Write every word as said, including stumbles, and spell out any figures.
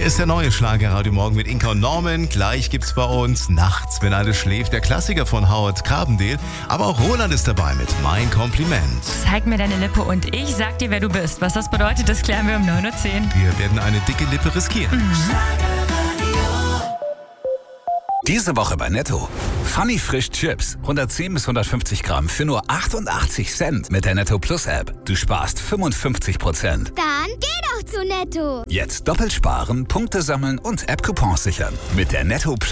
Hier ist der neue Schlager heute Morgen mit Inka und Norman. Gleich gibt's bei uns Nachts, wenn alles schläft, der Klassiker von Howard Carpendale. Aber auch Roland ist dabei mit Mein Kompliment. Zeig mir deine Lippe und ich sag dir, wer du bist. Was das bedeutet, das klären wir um neun Uhr zehn. Wir werden eine dicke Lippe riskieren. Mhm. Diese Woche bei Netto. Funny Frisch Chips. hundertzehn bis hundertfünfzig Gramm für nur achtundachtzig Cent mit der Netto Plus App. Du sparst fünfundfünfzig Prozent. Dann geh doch zu Netto. Jetzt doppelt sparen, Punkte sammeln und App-Coupons sichern. Mit der Netto Plus